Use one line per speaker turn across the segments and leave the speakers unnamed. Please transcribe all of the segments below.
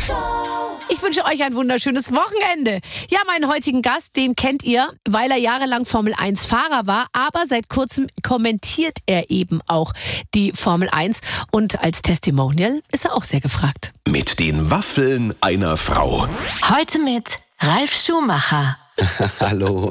Ich wünsche euch ein wunderschönes Wochenende. Ja, meinen heutigen Gast, den kennt ihr, weil er jahrelang Formel-1-Fahrer war, aber seit kurzem kommentiert er eben auch die Formel 1 und als Testimonial ist er auch sehr gefragt.
Mit den Waffeln einer Frau.
Heute mit Ralf Schumacher.
Hallo.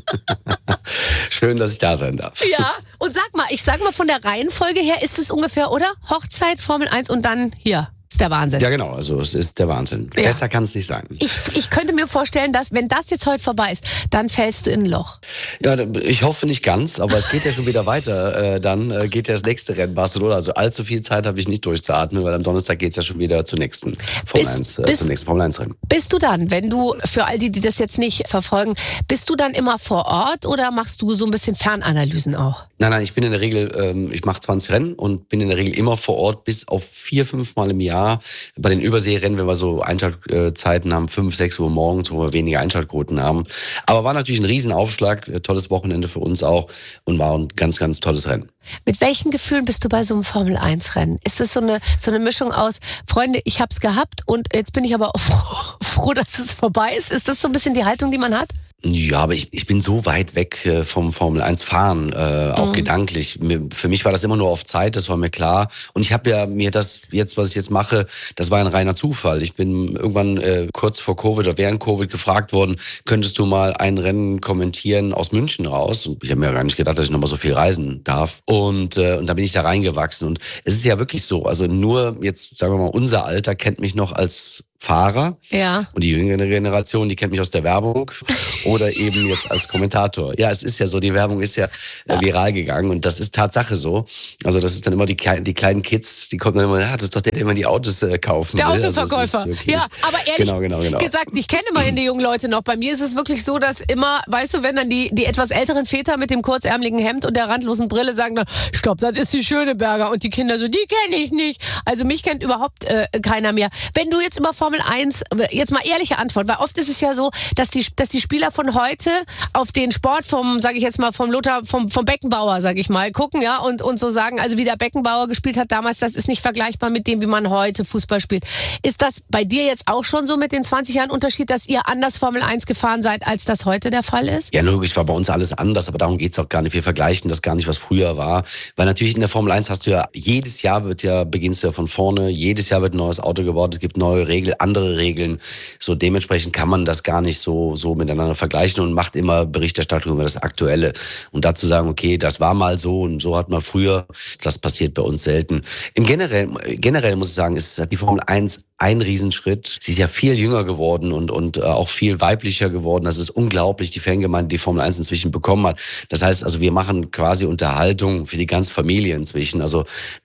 Schön, dass ich da sein darf.
Ja, und ich sag mal von der Reihenfolge her ist es ungefähr, oder? Hochzeit, Formel 1 und dann hier. Ist der Wahnsinn.
Ja, genau, also es ist der Wahnsinn. Ja. Besser kann es nicht sein.
Ich könnte mir vorstellen, dass, wenn das jetzt heute vorbei ist, dann fällst du in ein Loch.
Ja, ich hoffe nicht ganz, aber es geht ja schon wieder weiter. Dann geht ja das nächste Rennen, Barcelona. Also allzu viel Zeit habe ich nicht durchzuatmen, weil am Donnerstag geht es ja schon wieder zum nächsten Formel 1 Rennen. Bist
du dann, wenn du, für all die das jetzt nicht verfolgen, bist du dann immer vor Ort oder machst du so ein bisschen Fernanalysen auch?
Nein, ich bin in der Regel, ich mache 20 Rennen und bin in der Regel immer vor Ort, bis auf 4-5 Mal im Jahr. Bei den Überseerennen, wenn wir so Einschaltzeiten haben, 5-6 Uhr morgens, wo wir weniger Einschaltquoten haben. Aber war natürlich ein Riesenaufschlag, tolles Wochenende für uns auch und war ein ganz, ganz tolles Rennen.
Mit welchen Gefühlen bist du bei so einem Formel-1-Rennen? Ist das so eine Mischung aus, Freunde, ich hab's gehabt und jetzt bin ich aber froh, dass es vorbei ist? Ist das so ein bisschen die Haltung, die man hat?
Ja, aber ich bin so weit weg vom Formel-1-Fahren, auch gedanklich. Für mich war das immer nur auf Zeit, das war mir klar. Und ich habe ja mir das jetzt, was ich jetzt mache, das war ein reiner Zufall. Ich bin irgendwann kurz vor Covid oder während Covid gefragt worden, könntest du mal ein Rennen kommentieren aus München raus? Und ich habe mir gar nicht gedacht, dass ich nochmal so viel reisen darf. Und da bin ich da reingewachsen. Und es ist ja wirklich so, also nur jetzt, sagen wir mal, unser Alter kennt mich noch als Fahrer.
Ja.
Und die jüngere Generation, die kennt mich aus der Werbung oder eben jetzt als Kommentator. Ja, es ist ja so, die Werbung ist ja viral gegangen und das ist Tatsache so. Also das ist dann immer die kleinen Kids, die kommen dann immer, das ist doch der immer die Autos kaufen
der
will.
Autoverkäufer.
Also
ja, aber ehrlich
genau.
gesagt, ich kenne immerhin die jungen Leute noch. Bei mir ist es wirklich so, dass immer, weißt du, wenn dann die etwas älteren Väter mit dem kurzärmeligen Hemd und der randlosen Brille sagen dann, stopp, das ist die Schöneberger und die Kinder so, die kenne ich nicht. Also mich kennt überhaupt keiner mehr. Wenn du jetzt über Formel 1, jetzt mal ehrliche Antwort, weil oft ist es ja so, dass die Spieler von heute auf den Sport vom Beckenbauer, sag ich mal, gucken, ja, und so sagen, also wie der Beckenbauer gespielt hat damals, das ist nicht vergleichbar mit dem, wie man heute Fußball spielt. Ist das bei dir jetzt auch schon so mit den 20 Jahren Unterschied, dass ihr anders Formel 1 gefahren seid, als das heute der Fall ist?
Ja, logisch, war bei uns alles anders, aber darum geht's auch gar nicht. Wir vergleichen das gar nicht, was früher war, weil natürlich in der Formel 1 hast du ja, jedes Jahr beginnst du ja von vorne, jedes Jahr wird ein neues Auto gebaut, es gibt neue Regeln, andere Regeln. So dementsprechend kann man das gar nicht so miteinander vergleichen und macht immer Berichterstattung über das Aktuelle. Und dazu sagen, okay, das war mal so und so hat man früher, das passiert bei uns selten. Generell muss ich sagen, ist die Formel 1 ein Riesenschritt. Sie ist ja viel jünger geworden und auch viel weiblicher geworden. Das ist unglaublich, die Fangemeinde, die Formel 1 inzwischen bekommen hat. Das heißt, also wir machen quasi Unterhaltung für die ganze Familie inzwischen. Also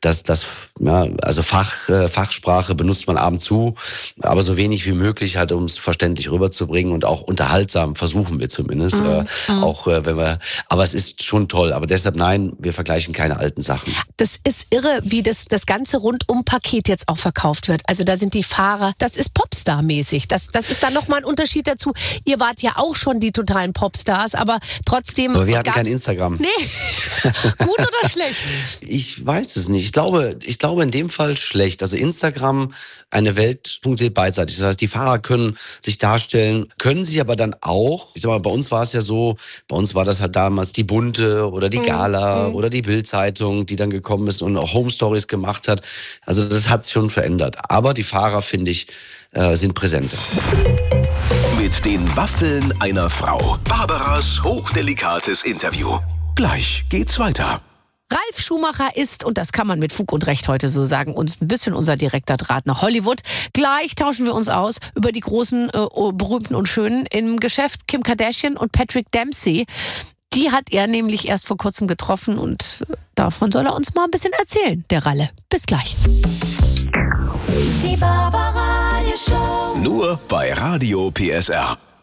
Fachsprache benutzt man ab und zu, aber so wenig wie möglich halt, um es verständlich rüberzubringen und auch unterhaltsam versuchen wir zumindest. Aber es ist schon toll. Aber deshalb nein, wir vergleichen keine alten Sachen.
Das ist irre, wie das ganze Rundum-Paket jetzt auch verkauft wird. Also da sind die Fahrer, das ist Popstar-mäßig. Das ist dann nochmal ein Unterschied dazu. Ihr wart ja auch schon die totalen Popstars, aber trotzdem...
Aber wir hatten kein Instagram.
Nee. Gut oder schlecht?
Ich weiß es nicht. Ich glaube in dem Fall schlecht. Also Instagram, eine Welt funktioniert beidseitig. Das heißt, die Fahrer können sich darstellen, können sich aber dann auch, ich sag mal, bei uns war es ja so, bei uns war das halt damals die Bunte oder die Gala oder die Bild-Zeitung, die dann gekommen ist und auch Home Stories gemacht hat. Also das hat sich schon verändert. Aber die Fahrer, finde ich, sind präsenter.
Mit den Waffeln einer Frau. Barbaras hochdelikates Interview. Gleich geht's weiter.
Ralf Schumacher ist, und das kann man mit Fug und Recht heute so sagen, uns ein bisschen unser direkter Draht nach Hollywood. Gleich tauschen wir uns aus über die großen, berühmten und schönen im Geschäft, Kim Kardashian und Patrick Dempsey. Die hat er nämlich erst vor kurzem getroffen und davon soll er uns mal ein bisschen erzählen, der Ralle. Bis gleich.
Die Barbaradio Show.
Nur bei Radio PSR.